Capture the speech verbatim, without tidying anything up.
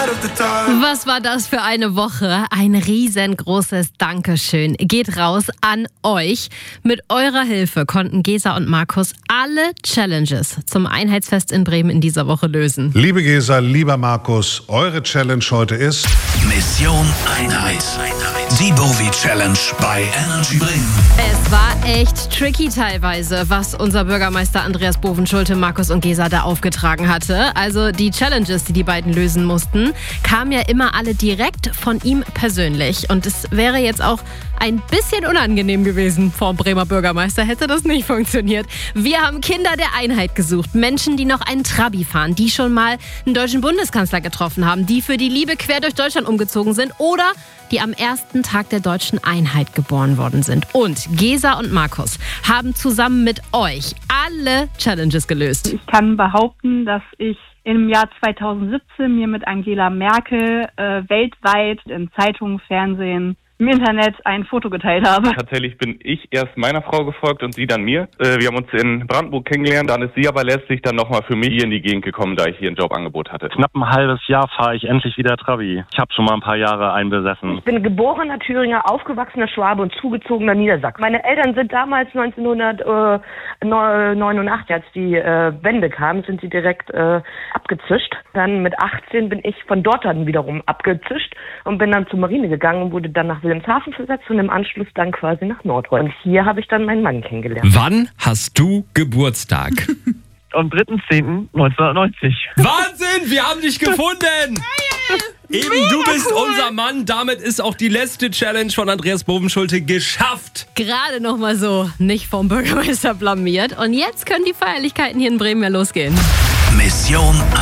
Was war das für eine Woche? Ein riesengroßes Dankeschön geht raus an euch. Mit eurer Hilfe konnten Gesa und Markus alle Challenges zum Einheitsfest in Bremen in dieser Woche lösen. Liebe Gesa, lieber Markus, eure Challenge heute ist Mission Einheit. Die Bowie Challenge bei Energy Bremen. Es war echt tricky teilweise, was unser Bürgermeister Andreas Bovenschulte, Markus und Gesa da aufgetragen hatte. Also die Challenges, die die beiden lösen mussten, kamen ja immer alle direkt von ihm persönlich. Und es wäre jetzt auch ein bisschen unangenehm gewesen vor dem Bremer Bürgermeister, hätte das nicht funktioniert. Wir haben Kinder der Einheit gesucht, Menschen, die noch einen Trabi fahren, die schon mal einen deutschen Bundeskanzler getroffen haben, die für die Liebe quer durch Deutschland umgezogen sind oder die am ersten Tag der deutschen Einheit geboren worden sind. Und Gesa und Markus haben zusammen mit euch alle Challenges gelöst. Ich kann behaupten, dass ich im Jahr zweitausendsiebzehn mir mit Angela Merkel äh, weltweit in Zeitungen, Fernsehen, im Internet ein Foto geteilt habe. Tatsächlich bin ich erst meiner Frau gefolgt und sie dann mir. Äh, wir haben uns in Brandenburg kennengelernt, dann ist sie aber letztlich dann nochmal für mich hier in die Gegend gekommen, da ich hier ein Jobangebot hatte. Knapp ein halbes Jahr fahre ich endlich wieder Trabi. Ich habe schon mal ein paar Jahre einbesessen. Ich bin geborener Thüringer, aufgewachsener Schwabe und zugezogener Niedersachsen. Meine Eltern sind damals neunzehnhundertneunundachtzig, als die äh, Wende kam, sind sie direkt äh, abgezischt. Dann mit achtzehn bin ich von dort dann wiederum abgezischt und bin dann zur Marine gegangen und wurde dann nach Wilhelmshaven versetzt und im Anschluss dann quasi nach Nordrhein. Und hier habe ich dann meinen Mann kennengelernt. Wann hast du Geburtstag? Am dritten zehnten neunzehnhundertneunzig. Wahnsinn, wir haben dich gefunden! Eben, du bist unser Mann. Damit ist auch die letzte Challenge von Andreas Bovenschulte geschafft. Gerade noch mal so, nicht vom Bürgermeister blamiert. Und jetzt können die Feierlichkeiten hier in Bremen ja losgehen. Mission